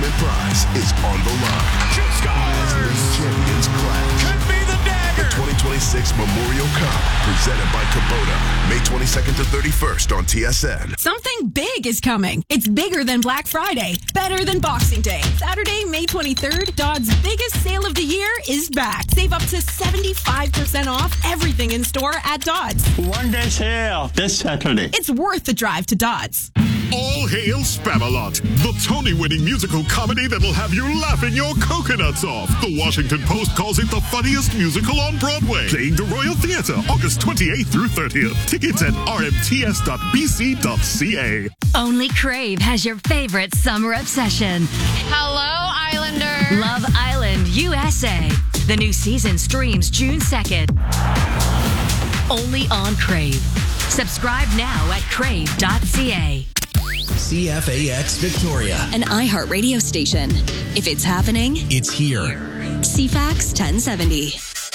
Ultimate prize is on the line. She scores! Champions clash. Could be the dagger! The 2026 Memorial Cup, presented by Kubota, May 22nd to 31st on TSN. Something big is coming. It's bigger than Black Friday, better than Boxing Day. Saturday, May 23rd, Dodds' biggest sale of the year is back. Save up to 75% off everything in store at Dodds. One day sale this Saturday. It's worth the drive to Dodds. All hail Spamalot, the Tony-winning musical comedy that'll have you laughing your coconuts off. The Washington Post calls it the funniest musical on Broadway. Playing the Royal Theatre, August 28th through 30th. Tickets at rmts.bc.ca. Only Crave has your favorite summer obsession. Hello, Islander. Love Island, USA. The new season streams June 2nd. Only on Crave. Subscribe now at crave.ca. CFAX Victoria, an iHeart radio station. If it's happening, it's here. CFAX 1070.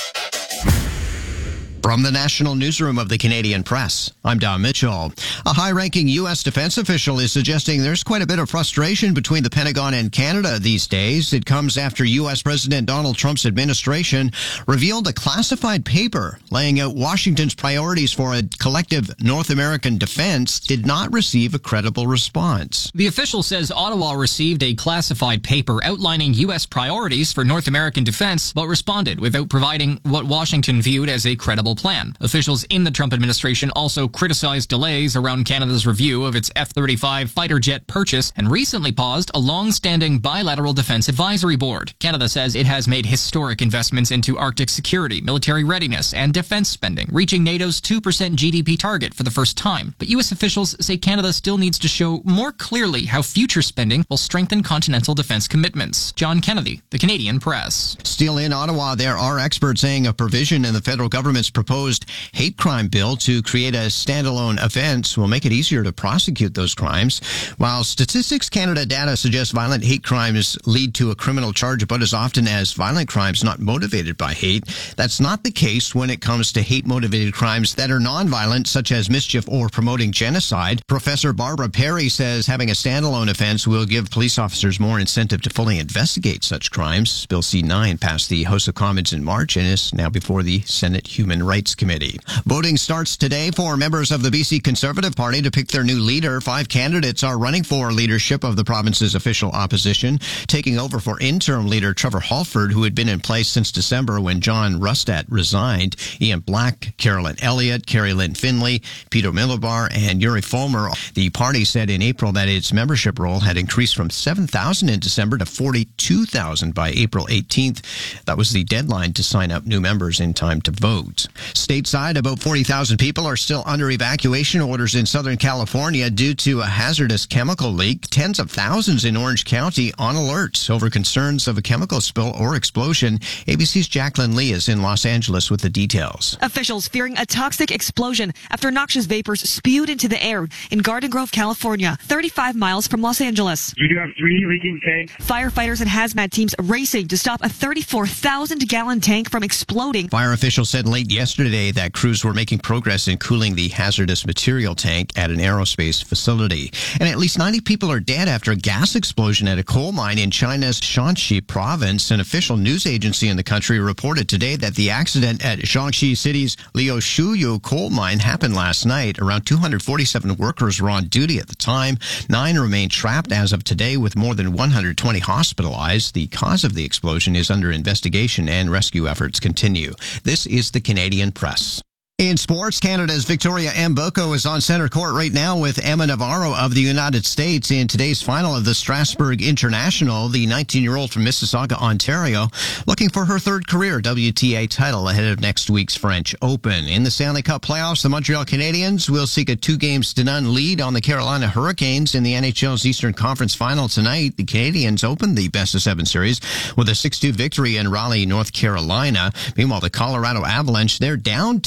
From the National Newsroom of the Canadian Press, I'm Don Mitchell. A high-ranking U.S. defense official is suggesting there's quite a bit of frustration between the Pentagon and Canada these days. It comes after U.S. President Donald Trump's administration revealed a classified paper laying out Washington's priorities for a collective North American defense did not receive a credible response. The official says Ottawa received a classified paper outlining U.S. priorities for North American defense, but responded without providing what Washington viewed as a credible plan. Officials in the Trump administration also criticized delays around Canada's review of its F-35 fighter jet purchase and recently paused a long-standing bilateral defense advisory board. Canada says it has made historic investments into Arctic security, military readiness, and defense spending, reaching NATO's 2% GDP target for the first time. But U.S. officials say Canada still needs to show more clearly how future spending will strengthen continental defense commitments. John Kennedy, The Canadian Press. Still in Ottawa, there are experts saying a provision in the federal government's proposed hate crime bill to create a standalone offense will make it easier to prosecute those crimes. While Statistics Canada data suggests violent hate crimes lead to a criminal charge about as often as violent crimes not motivated by hate, that's not the case when it comes to hate-motivated crimes that are nonviolent, such as mischief or promoting genocide. Professor Barbara Perry says having a standalone offense will give police officers more incentive to fully investigate such crimes. Bill C-9 passed the House of Commons in March and is now before the Senate Human Rights Committee. Voting starts today for members of the BC Conservative Party to pick their new leader. 5 candidates are running for leadership of the province's official opposition, taking over for interim leader Trevor Halford, who had been in place since December when John Rustat resigned. Ian Black, Carolyn Elliott, Carrie Lynn Finley, Peter Millibar, and Yuri Fulmer. The party said in April that its membership roll had increased from 7,000 in December to 42,000 by April 18th. That was the deadline to sign up new members in time to vote. Stateside, about 40,000 people are still under evacuation orders in Southern California due to a hazardous chemical leak. Tens of thousands in Orange County on alert over concerns of a chemical spill or explosion. ABC's Jacqueline Lee is in Los Angeles with the details. Officials fearing a toxic explosion after noxious vapors spewed into the air in Garden Grove, California, 35 miles from Los Angeles. You do have 3 leaking tanks. Firefighters and hazmat teams racing to stop a 34,000-gallon tank from exploding. Fire officials said late yesterday that crews were making progress in cooling the hazardous material tank at an aerospace facility. And at least 90 people are dead after a gas explosion at a coal mine in China's Shanxi province. An official news agency in the country reported today that the accident at Shanxi City's Liushuyu coal mine happened last night. Around 247 workers were on duty at the time. 9 remain trapped as of today, with more than 120 hospitalized. The cause of the explosion is under investigation and rescue efforts continue. This is the Canadian Press. In sports, Canada's Victoria Mboko is on center court right now with Emma Navarro of the United States in today's final of the Strasbourg International. The 19-year-old from Mississauga, Ontario, looking for her third career WTA title ahead of next week's French Open. In the Stanley Cup playoffs, the Montreal Canadiens will seek a 2-0 lead on the Carolina Hurricanes in the NHL's Eastern Conference Final tonight. The Canadiens opened the best-of-7 series with a 6-2 victory in Raleigh, North Carolina. Meanwhile, the Colorado Avalanche, they're down 2 games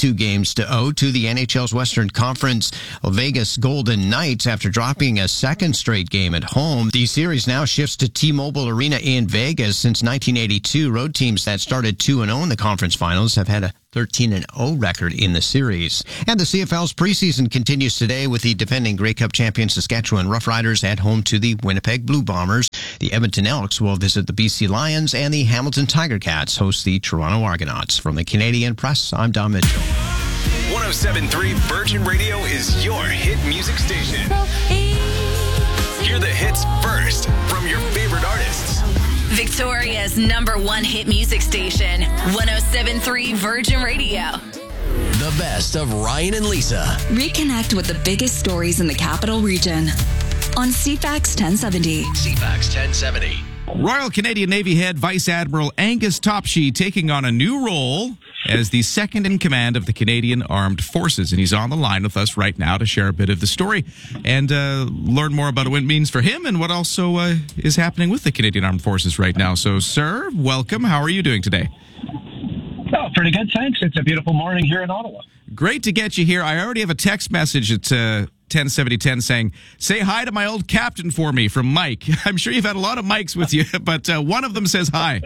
3-0 to the NHL's Western Conference Vegas Golden Knights after dropping a second straight game at home. The series now shifts to T-Mobile Arena in Vegas. Since 1982, road teams that started 2-0 in the conference finals have had a 13-0 record in the series. And the CFL's preseason continues today with the defending Grey Cup champion Saskatchewan Roughriders at home to the Winnipeg Blue Bombers. The Edmonton Elks will visit the BC Lions, and the Hamilton Tiger Cats host the Toronto Argonauts. From the Canadian Press, I'm Don Mitchell. 107.3 Virgin Radio is your hit music station. Hear the hits first from your favorite artists. Victoria's #1 hit music station, 107.3 Virgin Radio. The best of Ryan and Lisa. Reconnect with the biggest stories in the capital region on CFAX 1070. CFAX 1070. Royal Canadian Navy head Vice Admiral Angus Topshee taking on a new role as the second in command of the Canadian Armed Forces. And he's on the line with us right now to share a bit of the story and learn more about what it means for him and what also is happening with the Canadian Armed Forces right now. So, sir, welcome. How are you doing today? Oh, pretty good, thanks. It's a beautiful morning here in Ottawa. Great to get you here. I already have a text message at 107010 saying, say hi to my old captain for me from Mike. I'm sure you've had a lot of Mikes with you, but one of them says hi.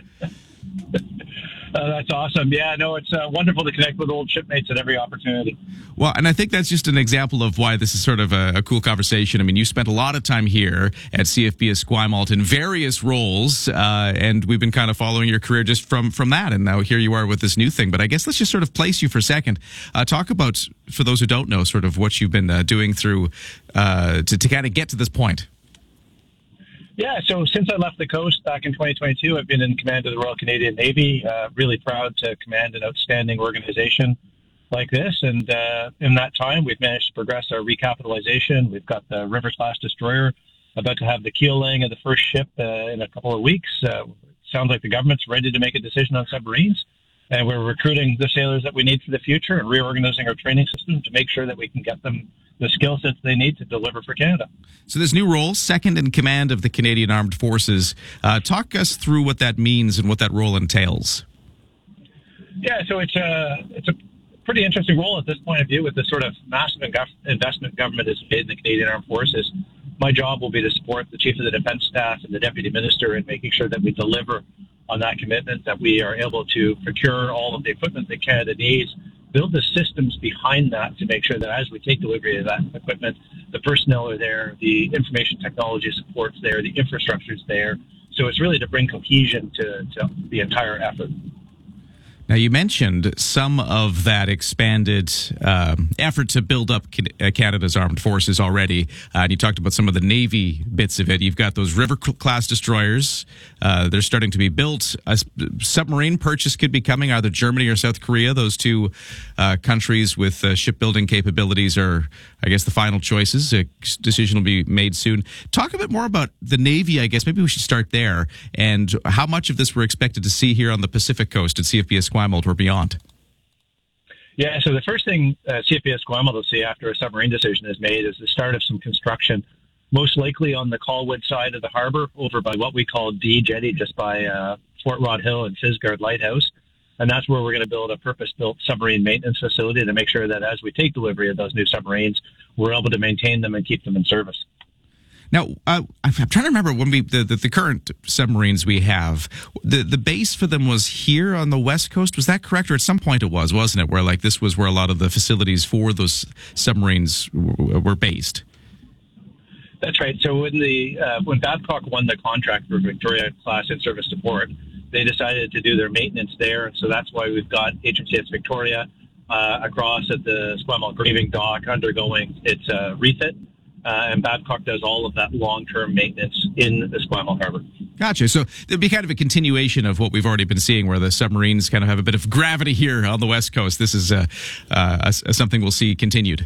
That's awesome. Yeah, no, it's wonderful to connect with old shipmates at every opportunity. Well, and I think that's just an example of why this is sort of a cool conversation. I mean, you spent a lot of time here at CFB Esquimalt in various roles, and we've been kind of following your career just from that, and now here you are with this new thing. But I guess let's just sort of place you for a second. Talk about, for those who don't know, sort of what you've been doing through to kind of get to this point. Yeah, so since I left the coast back in 2022, I've been in command of the Royal Canadian Navy. Really proud to command an outstanding organization like this. And in that time, we've managed to progress our recapitalization. We've got the River-class destroyer about to have the keel laying of the first ship in a couple of weeks. Sounds like the government's ready to make a decision on submarines. And we're recruiting the sailors that we need for the future and reorganizing our training system to make sure that we can get them the skill sets they need to deliver for Canada. So this new role, second in command of the Canadian Armed Forces, talk us through what that means and what that role entails. Yeah, so it's a pretty interesting role at this point of view with the sort of massive investment government has made in the Canadian Armed Forces. My job will be to support the Chief of the Defence Staff and the Deputy Minister in making sure that we deliver on that commitment, that we are able to procure all of the equipment that Canada needs, build the systems behind that to make sure that as we take delivery of that equipment, the personnel are there, the information technology support's there, the infrastructure's there. So it's really to bring cohesion to the entire effort. Now, you mentioned some of that expanded effort to build up Canada's armed forces already. And you talked about some of the Navy bits of it. You've got those River-class destroyers. They're starting to be built. A submarine purchase could be coming, either Germany or South Korea. Those two countries with shipbuilding capabilities are, I guess, the final choices. A decision will be made soon. Talk a bit more about the Navy, I guess. Maybe we should start there. And how much of this we're expected to see here on the Pacific Coast at CFB Esquimalt or beyond? Yeah, so the first thing CFB Esquimalt will see after a submarine decision is made is the start of some construction, most likely on the Colwood side of the harbor over by what we call D Jetty, just by Fort Rod Hill and Fisgard Lighthouse. And that's where we're going to build a purpose-built submarine maintenance facility to make sure that as we take delivery of those new submarines, we're able to maintain them and keep them in service. Now, I'm trying to remember when the current submarines we have, the base for them was here on the West Coast. Was that correct? Or at some point it was, wasn't it? Where like this was where a lot of the facilities for those submarines were based. That's right. So when Babcock won the contract for Victoria-class in-service support, they decided to do their maintenance there. So that's why we've got HMCS Victoria across at the Esquimalt Graving Dock undergoing its refit. And Babcock does all of that long-term maintenance in Esquimalt Harbor. Gotcha. So there'd be kind of a continuation of what we've already been seeing, where the submarines kind of have a bit of gravity here on the West Coast. This is something we'll see continued.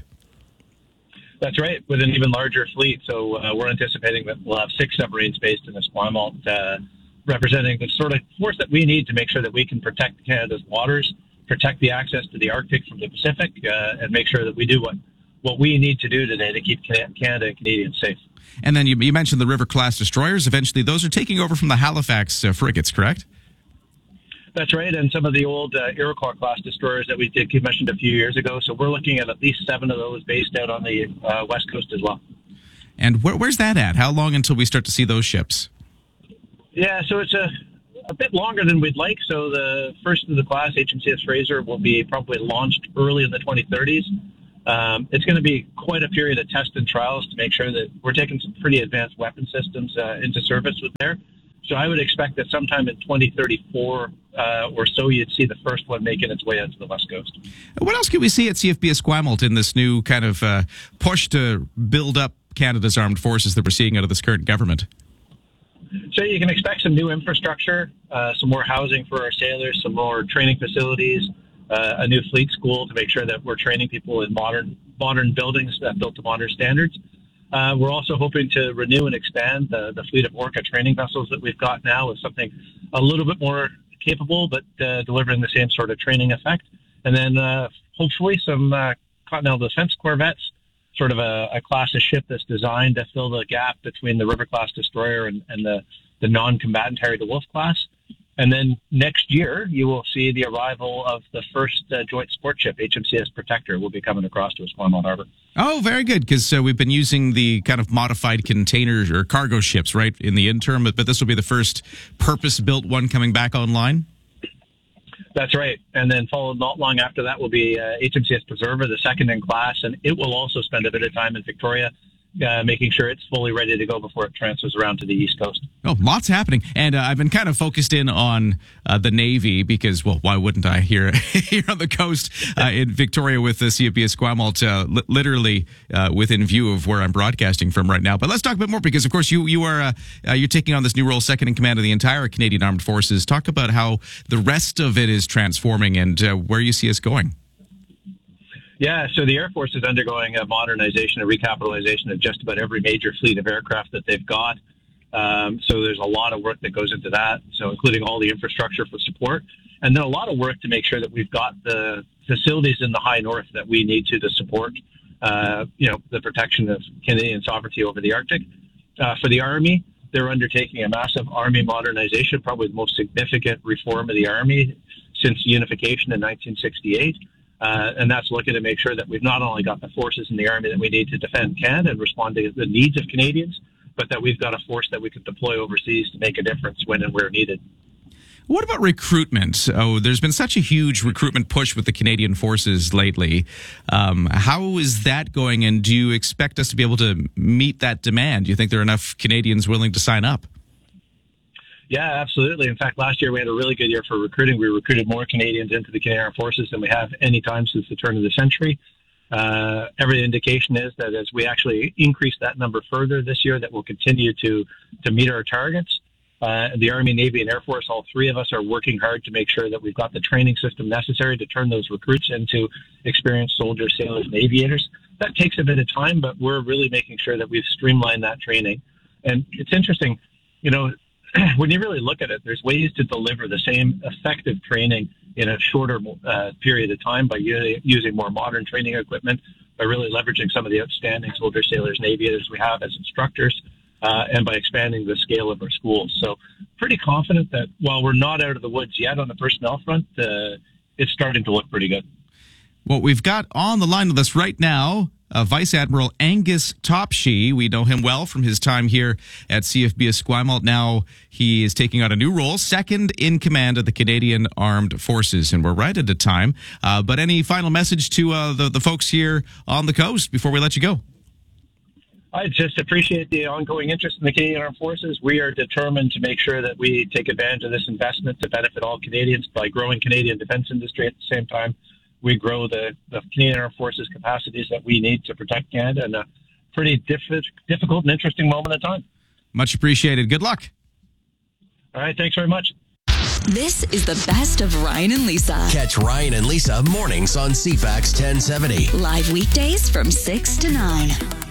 That's right, with an even larger fleet. So we're anticipating that we'll have 6 submarines based in Esquimalt, representing the sort of force that we need to make sure that we can protect Canada's waters, protect the access to the Arctic from the Pacific, and make sure that we do what we need to do today to keep Canada and Canadians safe. And then you mentioned the River-class destroyers. Eventually, those are taking over from the Halifax frigates, correct? That's right, and some of the old Iroquois-class destroyers that we did commissioned a few years ago. So we're looking at least 7 of those based out on the West Coast as well. And where's that at? How long until we start to see those ships? Yeah, so it's a bit longer than we'd like. So the first of the class, HMCS Fraser, will be probably launched early in the 2030s. It's going to be quite a period of test and trials to make sure that we're taking some pretty advanced weapon systems into service with there. So I would expect that sometime in 2034 or so, you'd see the first one making its way out to the West Coast. What else can we see at CFB Esquimalt in this new kind of push to build up Canada's armed forces that we're seeing out of this current government? So you can expect some new infrastructure, some more housing for our sailors, some more training facilities, a new fleet school to make sure that we're training people in modern buildings built to modern standards. We're also hoping to renew and expand the fleet of Orca training vessels that we've got now with something a little bit more capable, but delivering the same sort of training effect. And then hopefully some Continental Defense Corvettes, sort of a class of ship that's designed to fill the gap between the River-class destroyer and the non-combatant Harry de Wolf class. And then next year, you will see the arrival of the first joint support ship, HMCS Protector, will be coming across to Esquimalt Harbor. Oh, very good, because we've been using the kind of modified containers or cargo ships, right, in the interim, but this will be the first purpose-built one coming back online? That's right. And then followed not long after that will be HMCS Preserver, the second in class, and it will also spend a bit of time in Victoria, making sure it's fully ready to go before it transfers around to the East Coast. Oh, lots happening. And I've been kind of focused in on the Navy because, well, why wouldn't I here on the coast in Victoria with the CFB Esquimalt, literally within view of where I'm broadcasting from right now. But let's talk a bit more because, of course, you're taking on this new role, second in command of the entire Canadian Armed Forces. Talk about how the rest of it is transforming and where you see us going. Yeah, so the Air Force is undergoing a modernization, a recapitalization of just about every major fleet of aircraft that they've got. So there's a lot of work that goes into that, so including all the infrastructure for support. And then a lot of work to make sure that we've got the facilities in the high north that we need to support, the protection of Canadian sovereignty over the Arctic. For the Army, they're undertaking a massive Army modernization, probably the most significant reform of the Army since unification in 1968. And that's looking to make sure that we've not only got the forces in the Army that we need to defend Canada and respond to the needs of Canadians, but that we've got a force that we can deploy overseas to make a difference when and where needed. What about recruitment? Oh, there's been such a huge recruitment push with the Canadian forces lately. How is that going, and do you expect us to be able to meet that demand? Do you think there are enough Canadians willing to sign up? Yeah, absolutely. In fact, last year we had a really good year for recruiting. We recruited more Canadians into the Canadian Armed Forces than we have any time since the turn of the century. Every indication is that as we actually increase that number further this year, that we'll continue to meet our targets. The Army, Navy, and Air Force, all three of us are working hard to make sure that we've got the training system necessary to turn those recruits into experienced soldiers, sailors, and aviators. That takes a bit of time, but we're really making sure that we've streamlined that training. And it's interesting, when you really look at it, there's ways to deliver the same effective training in a shorter period of time by using more modern training equipment, by really leveraging some of the outstanding soldiers, sailors, and aviators we have as instructors, and by expanding the scale of our schools. So pretty confident that while we're not out of the woods yet on the personnel front, it's starting to look pretty good. Well, we've got on the line with us right now Vice Admiral Angus Topshee. We know him well from his time here at CFB Esquimalt. Now he is taking on a new role, second in command of the Canadian Armed Forces, and we're right at a time. But any final message to the folks here on the coast before we let you go? I just appreciate the ongoing interest in the Canadian Armed Forces. We are determined to make sure that we take advantage of this investment to benefit all Canadians by growing Canadian defense industry at the same time. We grow the Canadian Armed Forces capacities that we need to protect Canada in a pretty difficult and interesting moment of time. Much appreciated. Good luck. All right. Thanks very much. This is the best of Ryan and Lisa. Catch Ryan and Lisa mornings on CFAX 1070. Live weekdays from 6 to 9.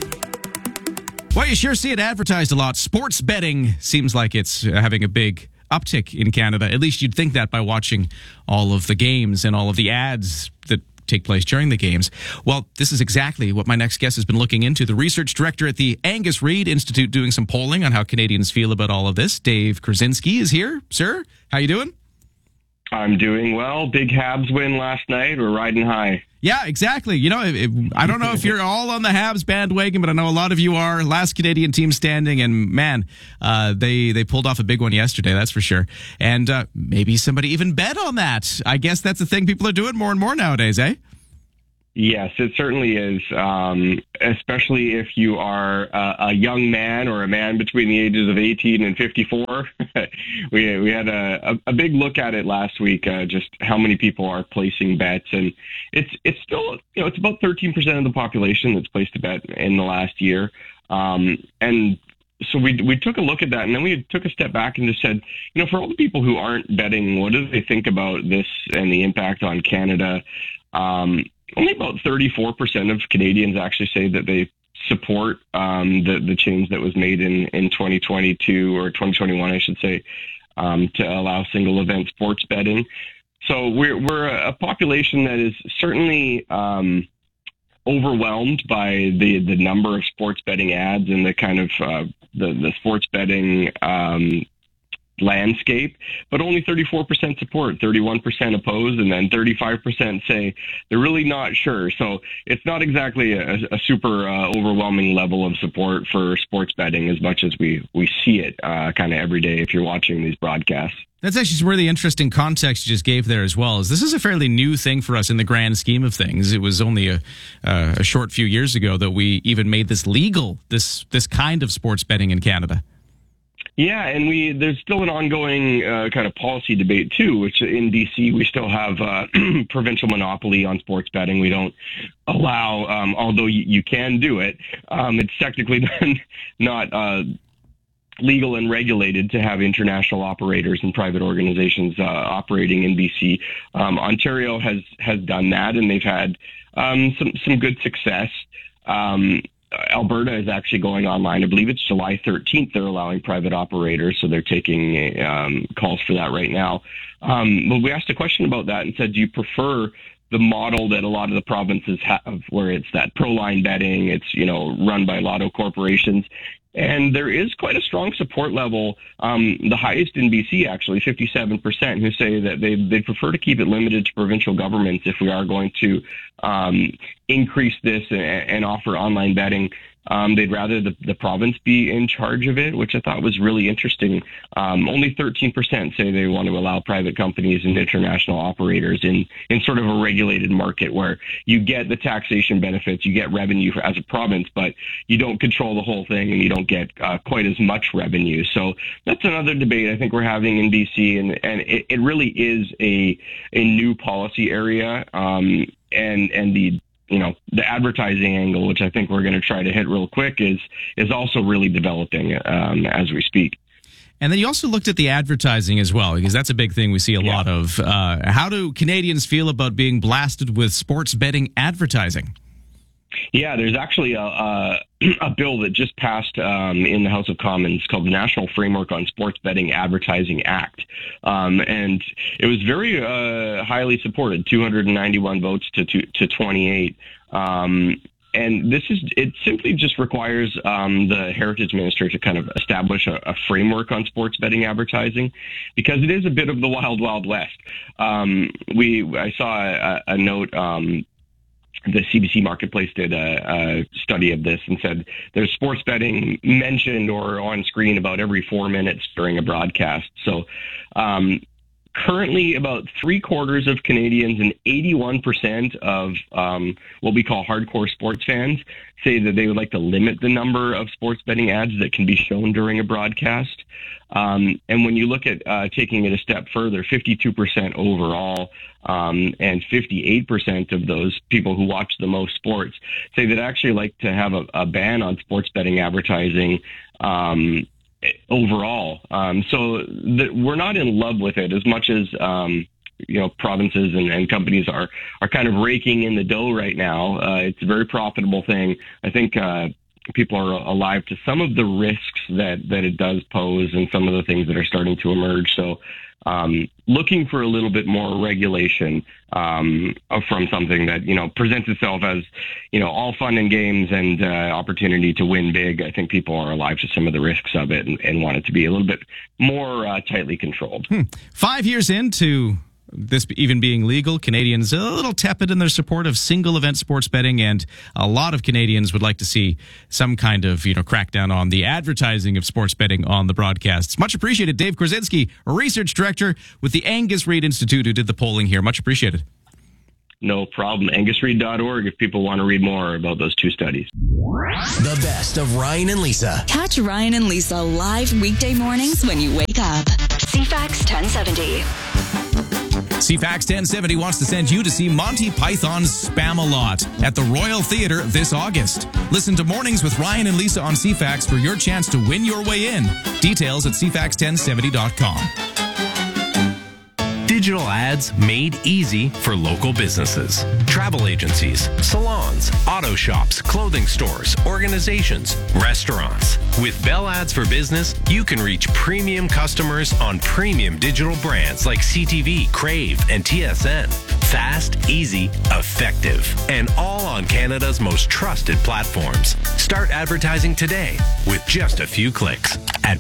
Well, you sure see it advertised a lot. Sports betting seems like it's having a big uptick in Canada. At least you'd think that by watching all of the games and all of the ads that take place during the games. Well, this is exactly what my next guest has been looking into. The research director at the Angus Reid Institute doing some polling on how Canadians feel about all of this. Dave Krasinski is here. Sir, how you doing? I'm doing well. Big Habs win last night. We're riding high. Yeah, exactly. You know, I don't know if you're all on the Habs bandwagon, but I know a lot of you are. Last Canadian team standing, and man, they pulled off a big one yesterday, that's for sure. And maybe somebody even bet on that. I guess that's the thing people are doing more and more nowadays, eh? Yes, it certainly is, especially if you are a young man or a man between the ages of 18 and 54. we had a big look at it last week, just how many people are placing bets. And it's still, it's about 13% of the population that's placed a bet in the last year. And so we took a look at that, and then we took a step back and just said, for all the people who aren't betting, what do they think about this and the impact on Canada? Only about 34% of Canadians actually say that they support the change that was made in 2022 or 2021, I should say, to allow single event sports betting. So we're a population that is certainly overwhelmed by the number of sports betting ads and the kind of the sports betting landscape, but only 34% support, 31% oppose, and then 35% say they're really not sure. So it's not exactly a super overwhelming level of support for sports betting as much as we see it kind of every day if you're watching these broadcasts. That's actually some really interesting context you just gave there as well. This is a fairly new thing for us in the grand scheme of things. It was only a short few years ago that we even made this legal, this kind of sports betting in Canada. Yeah, and there's still an ongoing kind of policy debate too, which in BC we still have provincial monopoly on sports betting. We don't allow, although you can do it, it's technically not legal and regulated to have international operators and private organizations operating in BC. Ontario has done that, and they've had some good success. Alberta is actually going online. I believe it's July 13th. They're allowing private operators, so they're taking calls for that right now. But we asked a question about that and said, do you prefer the model that a lot of the provinces have, where it's that pro-line betting, it's run by lotto corporations? And there is quite a strong support level, the highest in BC, actually, 57%, who say that they'd prefer to keep it limited to provincial governments if we are going to increase this and offer online betting. They'd rather the province be in charge of it, which I thought was really interesting. Only 13% say they want to allow private companies and international operators in sort of a regulated market where you get the taxation benefits, you get revenue as a province, but you don't control the whole thing and you don't get quite as much revenue. So that's another debate I think we're having in BC, and it really is a new policy area, and the advertising angle, which I think we're going to try to hit real quick, is also really developing as we speak. And then you also looked at the advertising as well, because that's a big thing we see a lot of. How do Canadians feel about being blasted with sports betting advertising? Yeah, there's actually a bill that just passed in the House of Commons called the National Framework on Sports Betting Advertising Act. And it was very highly supported, 291 votes to 28. And it simply just requires the Heritage Minister to kind of establish a framework on sports betting advertising, because it is a bit of the wild, wild west. I saw a note. The CBC Marketplace did a study of this and said there's sports betting mentioned or on screen about every 4 minutes during a broadcast. So currently about 3/4 of Canadians and 81% of what we call hardcore sports fans say that they would like to limit the number of sports betting ads that can be shown during a broadcast. And when you look at taking it a step further, 52% overall, and 58% of those people who watch the most sports say that actually like to have a ban on sports betting advertising overall. So we're not in love with it as much as provinces and companies are kind of raking in the dough right now. It's a very profitable thing. I think people are alive to some of the risks that it does pose and some of the things that are starting to emerge. So looking for a little bit more regulation from something that, presents itself as, all fun and games and opportunity to win big. I think people are alive to some of the risks of it and want it to be a little bit more tightly controlled. 5 years into this even being legal, Canadians a little tepid in their support of single event sports betting, and a lot of Canadians would like to see some kind of crackdown on the advertising of sports betting on the broadcasts. Much appreciated. Dave Korzynski, research director with the Angus Reid Institute, who did the polling here. Much appreciated. No problem. AngusReid.org if people want to read more about those two studies. The best of Ryan and Lisa. Catch Ryan and Lisa live weekday mornings when you wake up. CFAX 1070. CFAX 1070 wants to send you to see Monty Python's Spam-A-Lot at the Royal Theatre this August. Listen to Mornings with Ryan and Lisa on CFAX for your chance to win your way in. Details at cfax1070.com. Digital ads made easy for local businesses. Travel agencies, salons, auto shops, clothing stores, organizations, restaurants. With Bell Ads for Business, you can reach premium customers on premium digital brands like CTV, Crave, and TSN. Fast, easy, effective, and all on Canada's most trusted platforms. Start advertising today with just a few clicks at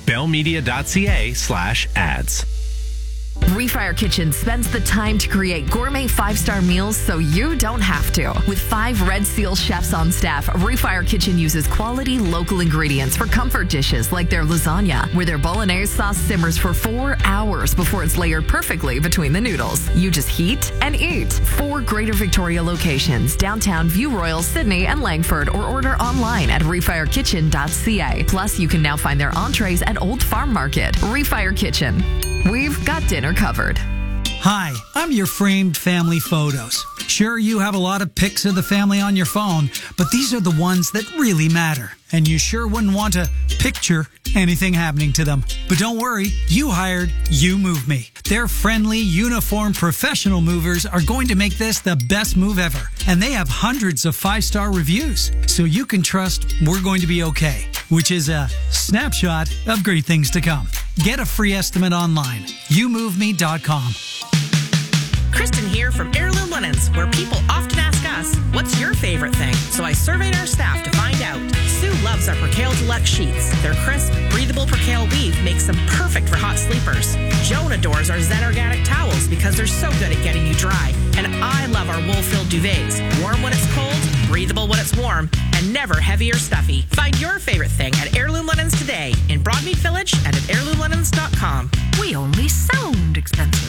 bellmedia.ca/ads. Refire Kitchen spends the time to create gourmet 5-star meals so you don't have to. With 5 Red Seal chefs on staff, Refire Kitchen uses quality local ingredients for comfort dishes like their lasagna, where their bolognese sauce simmers for 4 hours before it's layered perfectly between the noodles. You just heat and eat. 4 Greater Victoria locations, downtown, View Royal, Sydney, and Langford, or order online at refirekitchen.ca. Plus, you can now find their entrees at Old Farm Market. Refire Kitchen. We've got dinner covered. Hi, I'm your framed family photos. Sure, you have a lot of pics of the family on your phone, but these are the ones that really matter. And you sure wouldn't want to picture anything happening to them. But don't worry, you hired You Move Me. Their friendly, uniformed professional movers are going to make this the best move ever. And they have hundreds of 5-star reviews, so you can trust we're going to be okay, which is a snapshot of great things to come. Get a free estimate online. YouMoveMe.com. Kristen here from Heirloom Linens, where people often ask us, what's your favorite thing? So I surveyed our staff to find out. Sue loves our Percale Deluxe sheets. Their crisp, breathable Percale weave makes them perfect for hot sleepers. Joan adores our Zen Organic towels because they're so good at getting you dry. And I love our wool-filled duvets. Warm when it's cold, breathable when it's warm, and never heavy or stuffy. Find your favorite thing at Heirloom Linens today in Broadmead Village and at heirloomlinens.com. We only sound expensive.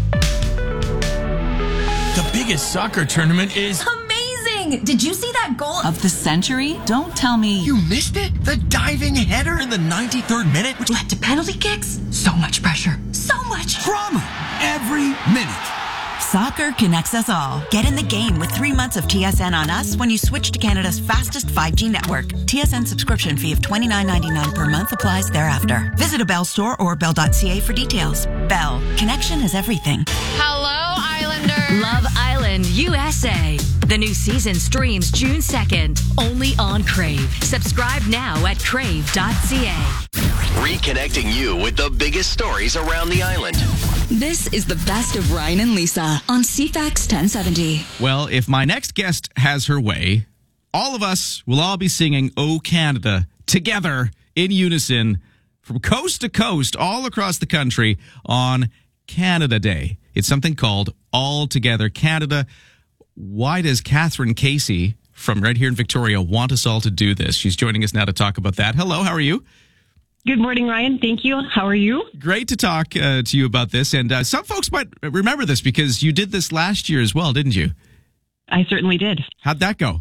The biggest soccer tournament is amazing! Did you see that goal of the century? Don't tell me you missed it? The diving header in the 93rd minute, which led to penalty kicks? So much pressure. So much drama every minute. Soccer connects us all. Get in the game with 3 months of TSN on us when you switch to Canada's fastest 5G network. TSN subscription fee of $29.99 per month applies thereafter. Visit a Bell store or bell.ca for details. Bell. Connection is everything. Hello, Islander. Love Island, USA. The new season streams June 2nd, only on Crave. Subscribe now at crave.ca. Reconnecting you with the biggest stories around the island. This is the best of Ryan and Lisa on CFAX 1070. Well, if my next guest has her way, all of us will all be singing "O Canada" together in unison from coast to coast all across the country on Canada Day. It's something called All Together Canada. Why does Catherine Casey from right here in Victoria want us all to do this? She's joining us now to talk about that. Hello, how are you? Good morning, Ryan. Thank you. How are you? Great to talk to you about this. And some folks might remember this because you did this last year as well, didn't you? I certainly did. How'd that go?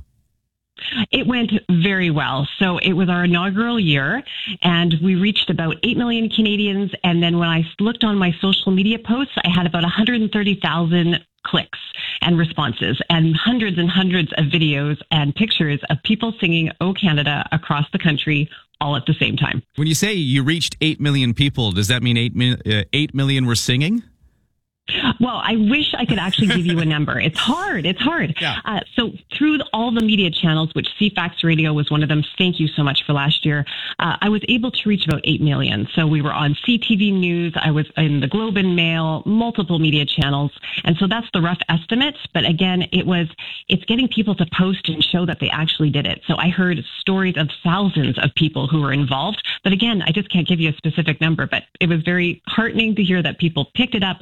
It went very well. So it was our inaugural year, and we reached about 8 million Canadians. And then when I looked on my social media posts, I had about 130,000 clicks and responses and hundreds of videos and pictures of people singing "O Canada" across the country all at the same time. When you say you reached 8 million people, does that mean 8 million were singing? Well, I wish I could actually give you a number. It's hard. Yeah. So through all the media channels, which CFAX Radio was one of them, thank you so much for last year, I was able to reach about 8 million. So we were on CTV News, I was in the Globe and Mail, multiple media channels. And so that's the rough estimate. But again, it's getting people to post and show that they actually did it. So I heard stories of thousands of people who were involved. But again, I just can't give you a specific number, but it was very heartening to hear that people picked it up, loved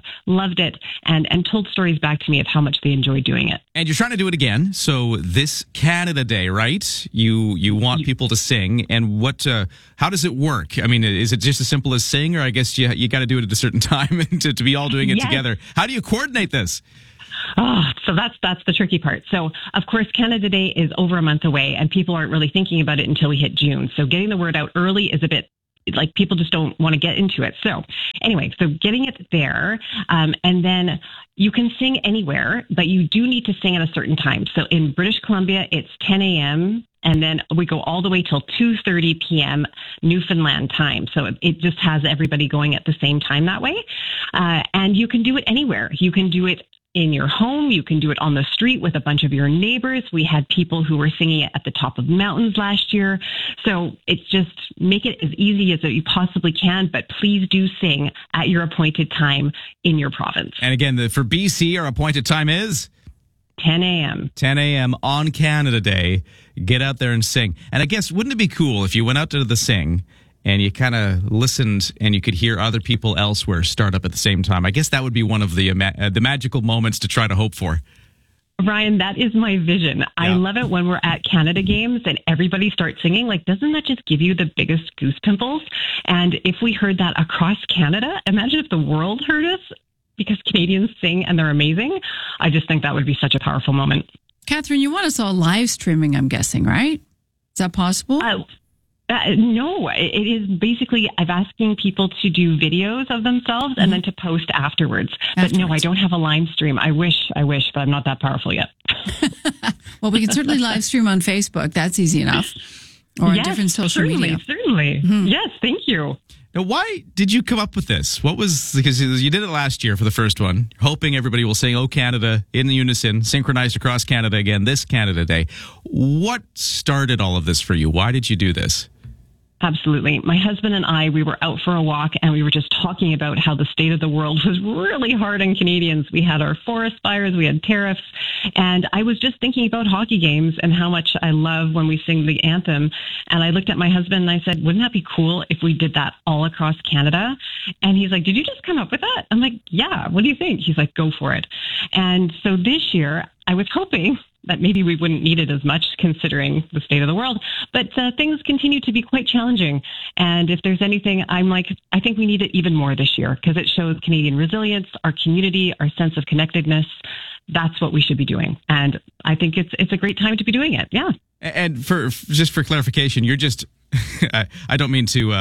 loved it and told stories back to me of how much they enjoyed doing it. And you're trying to do it again. So this Canada Day, right? You want people to sing. And how does it work? I mean, is it just as simple as sing, or I guess you got to do it at a certain time to be all doing it together? How do you coordinate this? Oh, so that's the tricky part. So, of course, Canada Day is over a month away, and people aren't really thinking about it until we hit June. So getting the word out early is a bit like people just don't want to get into it. So anyway, so getting it there, and then you can sing anywhere, but you do need to sing at a certain time. So in British Columbia, it's 10 a.m., and then we go all the way till 2:30 p.m. Newfoundland time. So it just has everybody going at the same time that way. And you can do it anywhere. You can do it in your home. You can do it on the street with a bunch of your neighbors. We had people who were singing it at the top of mountains last year. So it's just make it as easy as you possibly can, but please do sing at your appointed time in your province. And again, for BC, our appointed time is 10 a.m. 10 a.m. on Canada Day. Get out there and sing. And I guess, wouldn't it be cool if you went out to the sing and you kind of listened and you could hear other people elsewhere start up at the same time? I guess that would be one of the magical moments to try to hope for. Ryan, that is my vision. Yeah. I love it when we're at Canada games and everybody starts singing. Like, doesn't that just give you the biggest goose pimples? And if we heard that across Canada, imagine if the world heard us, because Canadians sing and they're amazing. I just think that would be such a powerful moment. Catherine, you want us all live streaming, I'm guessing, right? Is that possible? No, it is basically I'm asking people to do videos of themselves and then to post afterwards. But no, I don't have a live stream. I wish, but I'm not that powerful yet. Well, we can certainly live stream on Facebook. That's easy enough. Or on different social media. Certainly. Mm-hmm. Yes, thank you. Now, why did you come up with this? Because you did it last year for the first one, hoping everybody will sing "Oh Canada" in unison, synchronized across Canada again this Canada Day. What started all of this for you? Why did you do this? Absolutely. My husband and I, we were out for a walk and we were just talking about how the state of the world was really hard on Canadians. We had our forest fires, we had tariffs, and I was just thinking about hockey games and how much I love when we sing the anthem. And I looked at my husband and I said, wouldn't that be cool if we did that all across Canada? And he's like, did you just come up with that? I'm like, yeah, what do you think? He's like, go for it. And so this year, I was hoping that maybe we wouldn't need it as much considering the state of the world. But things continue to be quite challenging. And if there's anything, I'm like, I think we need it even more this year because it shows Canadian resilience, our community, our sense of connectedness. That's what we should be doing. And I think it's a great time to be doing it. Yeah. And for clarification, you're just, I don't mean to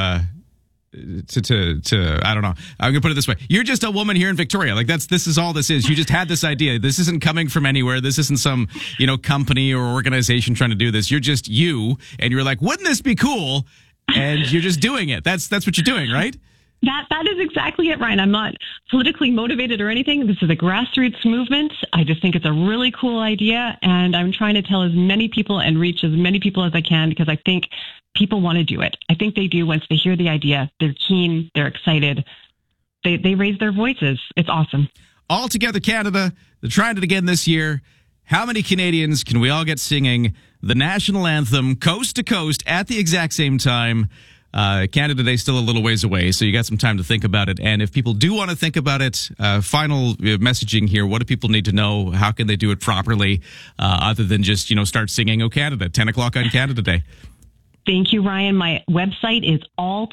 I don't know. I'm gonna put it this way: you're just a woman here in Victoria. Like this is all this is. You just had this idea. This isn't coming from anywhere. This isn't some company or organization trying to do this. You're just you, and you're like, wouldn't this be cool? And you're just doing it. That's what you're doing, right? That is exactly it, Ryan. I'm not politically motivated or anything. This is a grassroots movement. I just think it's a really cool idea, and I'm trying to tell as many people and reach as many people as I can because I think people want to do it. I think they do once they hear the idea. They're keen. They're excited. They raise their voices. It's awesome. All Together Canada. They're trying it again this year. How many Canadians can we all get singing the national anthem coast to coast at the exact same time? Canada Day still a little ways away, so you got some time to think about it. And if people do want to think about it, final messaging here, what do people need to know? How can they do it properly other than just, start singing "Oh Canada" 10 o'clock on Canada Day? Thank you, Ryan. My website is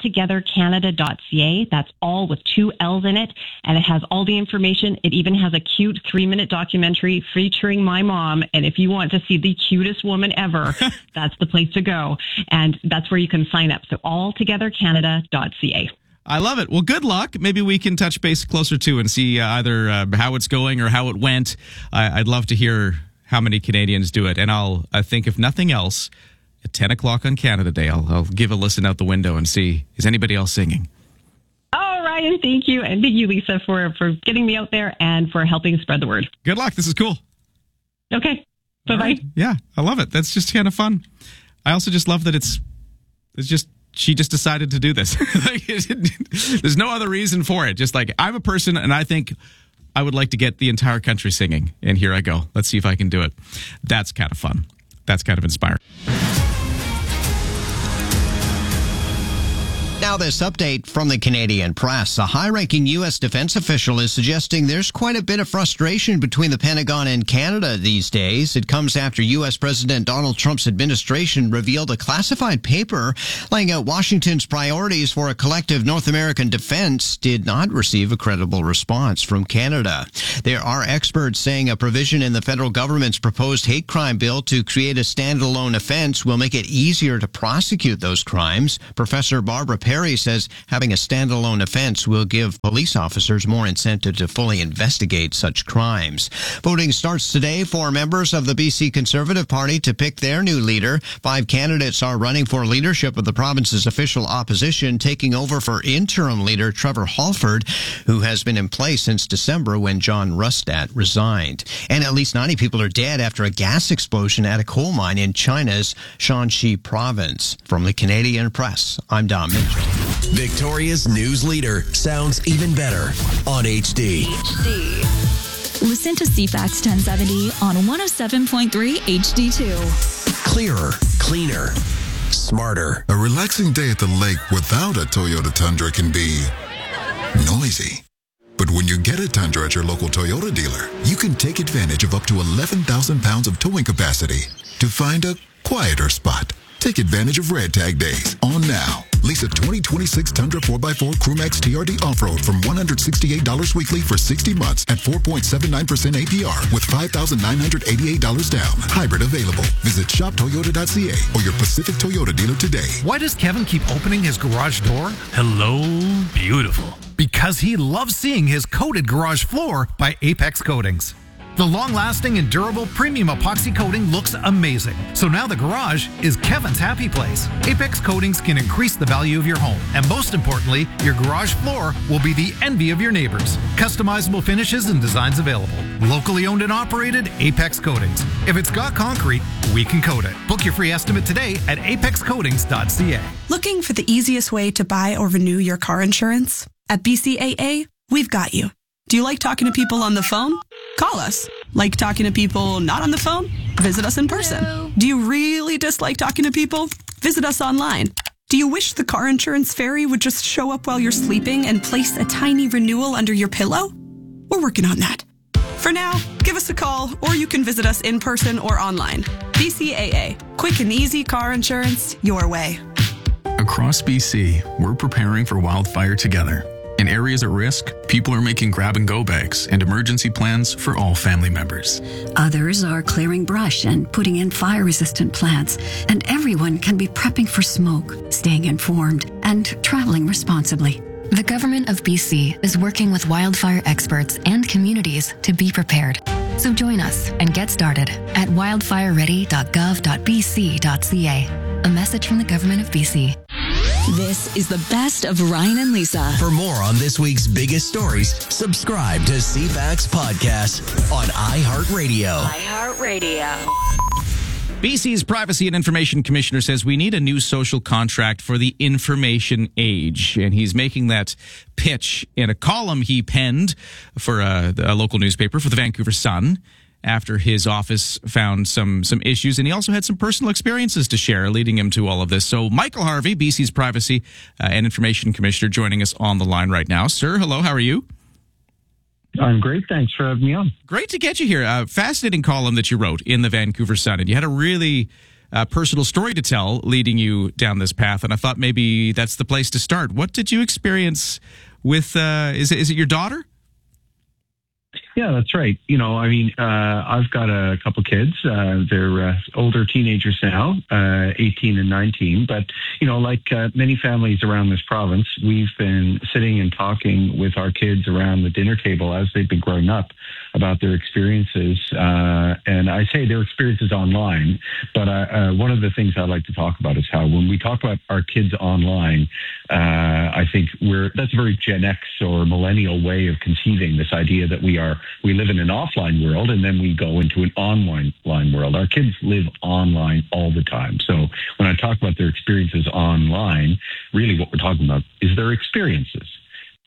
alltogethercanada.ca. That's all with 2 L's in it. And it has all the information. It even has a cute 3-minute documentary featuring my mom. And if you want to see the cutest woman ever, that's the place to go. And that's where you can sign up. So alltogethercanada.ca. I love it. Well, good luck. Maybe we can touch base closer to and see either how it's going or how it went. I'd love to hear how many Canadians do it. And I think if nothing else, at 10 o'clock on Canada Day, I'll give a listen out the window and see, is anybody else singing? Oh, Ryan, thank you. And thank you, Lisa, for getting me out there and for helping spread the word. Good luck. This is cool. Okay. Bye-bye. Right. Yeah, I love it. That's just kind of fun. I also just love that it's just, she just decided to do this. There's no other reason for it. Just like, I'm a person and I think I would like to get the entire country singing. And here I go. Let's see if I can do it. That's kind of fun. That's kind of inspiring. Now this update from the Canadian press. A high-ranking U.S. defense official is suggesting there's quite a bit of frustration between the Pentagon and Canada these days. It comes after U.S. President Donald Trump's administration revealed a classified paper laying out Washington's priorities for a collective North American defense did not receive a credible response from Canada. There are experts saying a provision in the federal government's proposed hate crime bill to create a standalone offense will make it easier to prosecute those crimes. Professor Barbara Perry says having a standalone offense will give police officers more incentive to fully investigate such crimes. Voting starts today for members of the BC Conservative Party to pick their new leader. 5 candidates are running for leadership of the province's official opposition, taking over for interim leader Trevor Halford, who has been in place since December when John Rustat resigned. And at least 90 people are dead after a gas explosion at a coal mine in China's Shanxi province. From the Canadian Press, I'm Don Mitchell. Victoria's news leader sounds even better on HD. Listen to CFAX 1070 on 107.3 HD2. Clearer, cleaner, smarter. A relaxing day at the lake without a Toyota Tundra can be noisy. But when you get a Tundra at your local Toyota dealer, you can take advantage of up to 11,000 pounds of towing capacity to find a quieter spot. Take advantage of Red Tag Days on now. Lease a 2026 Tundra 4x4 Crewmax TRD Off-Road from $168 weekly for 60 months at 4.79% APR with $5,988 down. Hybrid available. Visit shoptoyota.ca or your Pacific Toyota dealer today. Why does Kevin keep opening his garage door? Hello, beautiful. Because he loves seeing his coated garage floor by Apex Coatings. The long-lasting and durable premium epoxy coating looks amazing. So now the garage is Kevin's happy place. Apex Coatings can increase the value of your home. And most importantly, your garage floor will be the envy of your neighbors. Customizable finishes and designs available. Locally owned and operated, Apex Coatings. If it's got concrete, we can coat it. Book your free estimate today at apexcoatings.ca. Looking for the easiest way to buy or renew your car insurance? At BCAA, we've got you. Do you like talking to people on the phone? Call us. Like talking to people not on the phone? Visit us in person. Hello. Do you really dislike talking to people? Visit us online. Do you wish the car insurance fairy would just show up while you're sleeping and place a tiny renewal under your pillow? We're working on that. For now, give us a call or you can visit us in person or online. BCAA. Quick and easy car insurance your way. Across BC, we're preparing for wildfire together. In areas at risk, people are making grab-and-go bags and emergency plans for all family members. Others are clearing brush and putting in fire-resistant plants. And everyone can be prepping for smoke, staying informed, and traveling responsibly. The Government of BC is working with wildfire experts and communities to be prepared. So join us and get started at wildfireready.gov.bc.ca. A message from the Government of BC. This is the best of Ryan and Lisa. For more on this week's biggest stories, subscribe to CFAX Podcast on iHeartRadio. BC's Privacy and Information Commissioner says we need a new social contract for the information age. And he's making that pitch in a column he penned for a local newspaper, for the Vancouver Sun, after his office found some issues. And he also had some personal experiences to share, leading him to all of this. So Michael Harvey, BC's Privacy and Information Commissioner, joining us on the line right now. Sir, hello, how are you? I'm great. Thanks for having me on. Great to get you here. Fascinating column that you wrote in the Vancouver Sun. And you had a really personal story to tell leading you down this path. And I thought maybe that's the place to start. What did you experience with, is it your daughter? Yeah, that's right. I've got a couple kids. They're older teenagers now, 18 and 19. But, like many families around this province, we've been sitting and talking with our kids around the dinner table as they've been growing up about their experiences. And I say their experiences online, but one of the things I like to talk about is how when we talk about our kids online, I think that's a very Gen X or millennial way of conceiving this idea that we live in an offline world and then we go into an online world. Our kids live online all the time. So when I talk about their experiences online, really what we're talking about is their experiences.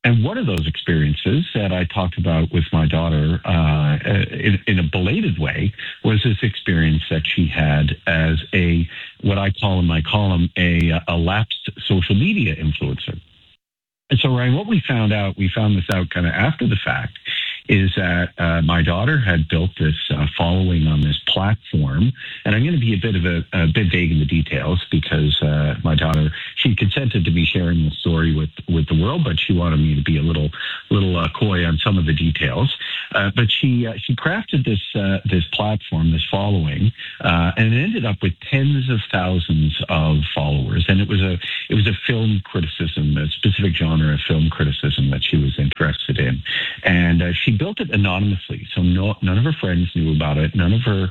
And one of those experiences that I talked about with my daughter in a belated way was this experience that she had as what I call in my column, a lapsed social media influencer. And so, Ryan, what we found this out kind of after the fact, is that my daughter had built this following on this platform, and I'm going to be a bit vague in the details because my daughter, she consented to me sharing the story with the world, but she wanted me to be a little coy on some of the details. But she crafted this platform, this following, and it ended up with tens of thousands of followers, and it was a film criticism, a specific genre of film criticism that she was interested in, and she built it anonymously, so none of her friends knew about it. None of her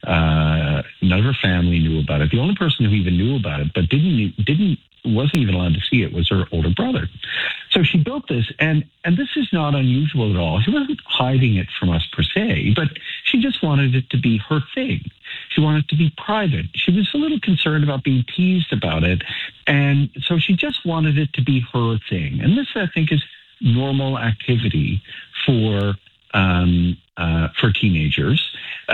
family knew about it. The only person who even knew about it, but wasn't even allowed to see it, was her older brother. So she built this, and this is not unusual at all. She wasn't hiding it from us per se, but she just wanted it to be her thing. She wanted it to be private. She was a little concerned about being teased about it, and so she just wanted it to be her thing. And this, I think, is normal activity for teenagers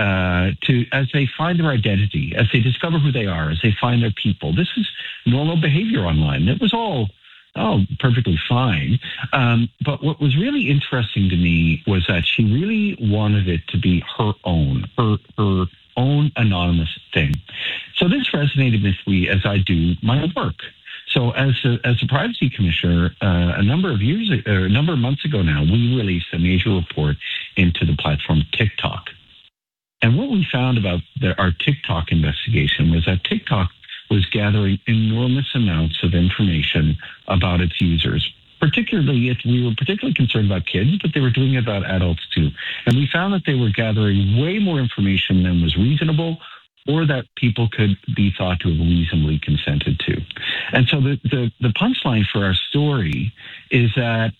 as they find their identity, as they discover who they are, as they find their people. This is normal behavior online. It was all perfectly fine. But what was really interesting to me was that she really wanted it to be her own anonymous thing. So this resonated with me as I do my work. So as a privacy commissioner, a number of months ago now, we released a major report into the platform TikTok. And what we found about our TikTok investigation was that TikTok was gathering enormous amounts of information about its users. We were particularly concerned about kids, but they were doing it about adults too. And we found that they were gathering way more information than was reasonable or that people could be thought to have reasonably consented to. And so the punchline for our story is that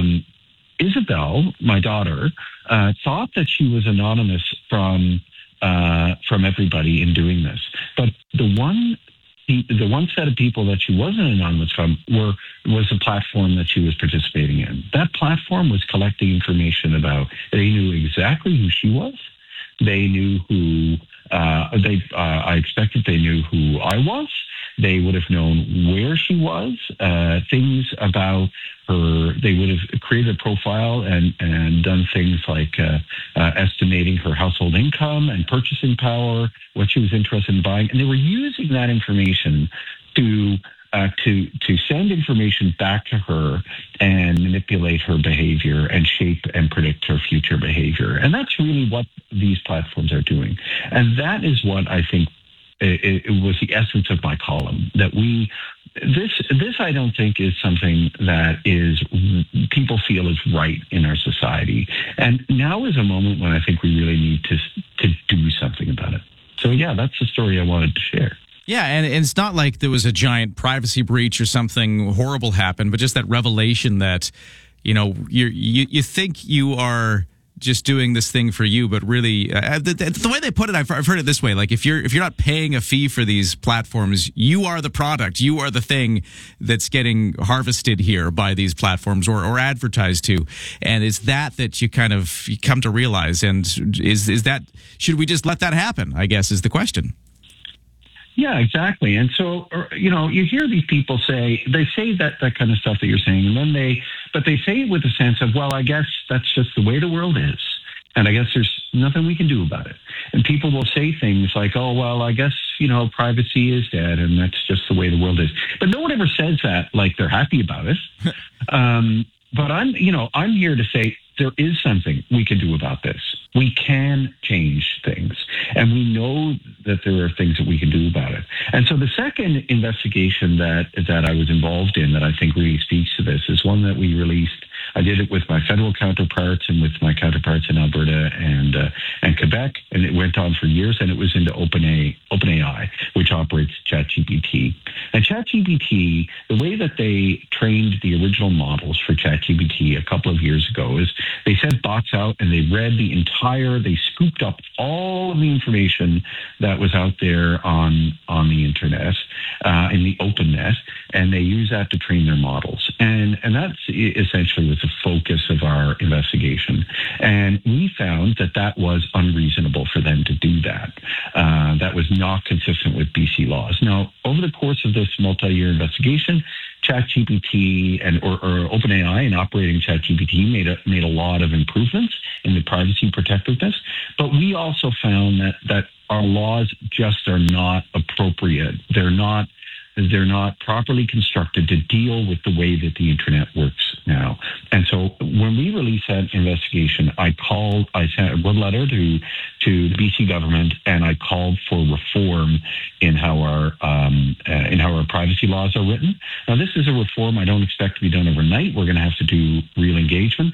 Isabel, my daughter, thought that she was anonymous from everybody in doing this. But the one set of people that she wasn't anonymous from was the platform that she was participating in. That platform was collecting information about, they knew exactly who she was. They knew who, I expected they knew who I was. They would have known where she was, things about her. They would have created a profile and done things like estimating her household income and purchasing power, what she was interested in buying. And they were using that information to send information back to her and manipulate her behavior and shape and predict her future behavior. And that's really what these platforms are doing. And that is what I think it was the essence of my column, that this I don't think is something that people feel is right in our society. And now is a moment when I think we really need to do something about it. So yeah, that's the story I wanted to share. Yeah, and it's not like there was a giant privacy breach or something horrible happened, but just that revelation that, you think you are just doing this thing for you, but really, the way they put it, I've heard it this way: like if you're not paying a fee for these platforms, you are the product, you are the thing that's getting harvested here by these platforms or advertised to, and it's that you come to realize. And is that, should we just let that happen, I guess, is the question. Yeah, exactly. And so, you hear these people say that kind of stuff that you're saying, and then they say it with a sense of, well, I guess that's just the way the world is. And I guess there's nothing we can do about it. And people will say things like, oh, well, I guess, privacy is dead and that's just the way the world is. But no one ever says that like they're happy about it. But I'm here to say there is something we can do about this. We can change things. And we know that there are things that we can do about it. And so the second investigation that I was involved in that I think really speaks to this is one that we released I did it with my federal counterparts and with my counterparts in Alberta and Quebec, and it went on for years, and it was into OpenAI, which operates ChatGPT. And ChatGPT, the way that they trained the original models for ChatGPT a couple of years ago is they sent bots out and they they scooped up all of the information that was out there on the internet, in the open net, and they use that to train their models. And that's essentially was the focus of our investigation. And we found that was unreasonable for them to do that. That was not consistent with BC laws. Now, over the course of this multi-year investigation, ChatGPT or OpenAI and operating ChatGPT made a lot of improvements in the privacy protectiveness, but we also found that our laws just are not appropriate. They're not properly constructed to deal with the way that the internet works now. And so when we released that investigation, I sent a letter to the BC government, and I called for reform in how our privacy laws are written. Now, this is a reform I don't expect to be done overnight. We're going to have to do